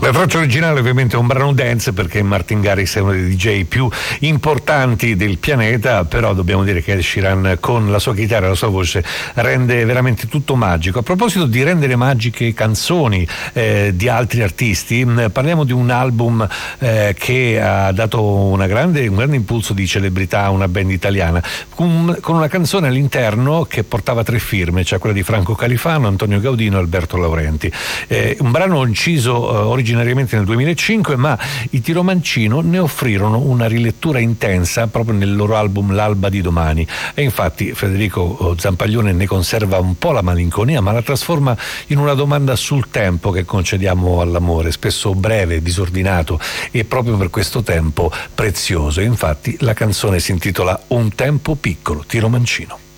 La traccia originale ovviamente è un brano dance, perché Martin Garrix è uno dei DJ più importanti del pianeta, però dobbiamo dire che Ed Sheeran con la sua chitarra e la sua voce rende veramente tutto magico. A proposito di rendere magiche canzoni di altri artisti, parliamo di un album che ha dato un grande impulso di celebrità a una band italiana, con una canzone all'interno che portava 3 firme, cioè quella di Franco Califano, Antonio Gaudino e Alberto Laurenti. Un brano inciso originariamente nel 2005, ma i Tiro Mancino ne offrirono una rilettura intensa proprio nel loro album L'alba di domani, e infatti Federico Zampaglione ne conserva un po' la malinconia, ma la trasforma in una domanda sul tempo che concediamo all'amore, spesso breve, disordinato e proprio per questo tempo prezioso. Infatti la canzone si intitola Un tempo piccolo, Tiro Mancino.